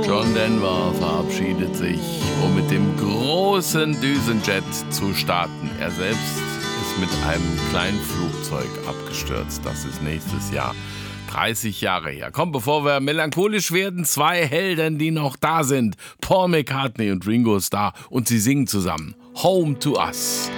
John Denver verabschiedet sich, um mit dem großen Düsenjet zu starten. Er selbst ist mit einem kleinen Flugzeug abgestürzt. Das ist nächstes Jahr. 30 Jahre her. Komm, bevor wir melancholisch werden, 2 Helden, die noch da sind. Paul McCartney und Ringo Starr. Und sie singen zusammen Home to Us.